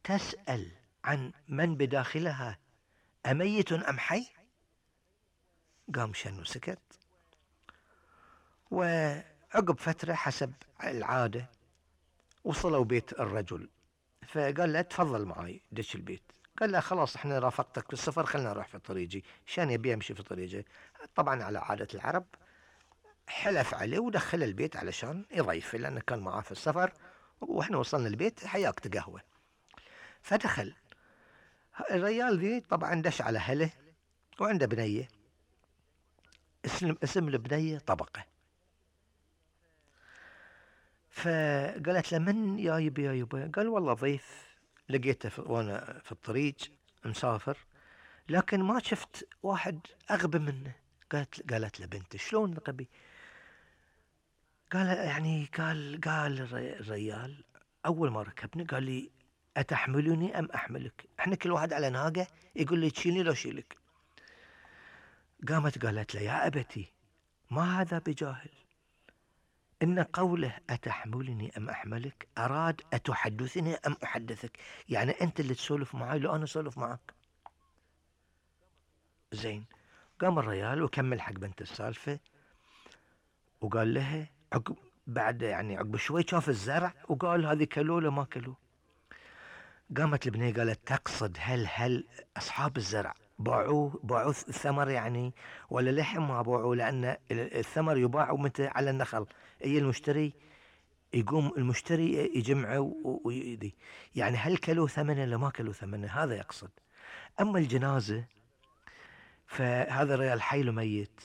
تسأل عن من بداخلها أميت أم حي؟ قام شن وسكت. وعقب فترة حسب العادة وصلوا بيت الرجل، فقال له تفضل معي دش البيت. قال له خلاص احنا رافقتك في السفر، خلنا نروح في طريقي. شان يبي يمشي في طريقه، طبعا على عادة العرب حلف عليه ودخل البيت علشان يضيفه لأنه كان معاه في السفر. واحنا وصلنا البيت حياك قهوة. فدخل الرجال ذي، طبعا دش على أهله وعنده بنية، اسم البنية طبقة. فقالت له من يا يبا؟ قال والله ضيف لقيته وانا في الطريق مسافر، لكن ما شفت واحد أغبى منه. قالت له بنت شلون غبي؟ قال يعني قال الرجال أول ما ركبني قال لي أتحملني أم أحملك؟ احنا كل واحد على ناقة، يقول لي تشيلني لو شيلك. قامت قالت له يا أبتي ما هذا بجاهل، إن قوله أتحملني أم أحملك أراد أتحدثني أم أحدثك، يعني أنت اللي تسولف معي لو أنا أسولف معك. زين. قام الرجال وكمل حق بنت السالفة وقال لها عقب شوي شاف الزرع وقال هذه كلوه ولا ما كلوه. قامت البنية قالت تقصد هل أصحاب الزرع باعوا الثمر يعني، ولا لحم ما باعوا؟ لأن الثمر يباع متى على النخل، أي المشتري يقوم المشتري يجمعه ويدي، يعني هل كلوا ثمنه ولا ما كلوا ثمنه، هذا يقصد. أما الجنازة فهذا الرجال حي ميت،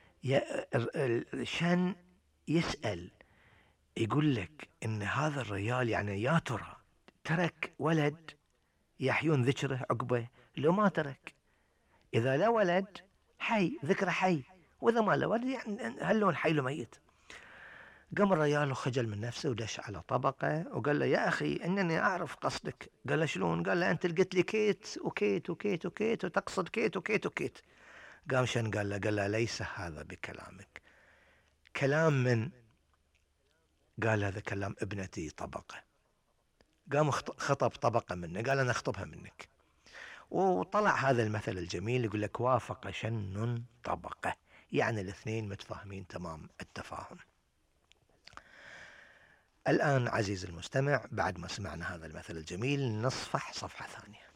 شان يسأل يقول لك إن هذا الرجال يعني يا ترى ترك ولد يحيون ذكره عقبه لو ما ترك؟ إذا لا ولد حي ذكره حي، وإذا ما لا ولد يعني هل لون حي ميت. قام الرجال وخجل من نفسه ودش على طبقة وقال له يا أخي إنني أعرف قصدك. قال له شلون؟ قال له أنت قلت لي كيت وكيت وكيت وكيت وتقصد كيت وكيت وكيت. قام شن قال له ليس هذا بكلامك، كلام من؟ قال هذا كلام ابنتي طبقة. قام خطب طبقة منه، قال أنا أخطبها منك. وطلع هذا المثل الجميل يقول لك وافق شن طبقة، يعني الاثنين متفاهمين تمام التفاهم. الآن عزيز المستمع بعد ما سمعنا هذا المثل الجميل نصفح صفحة ثانية.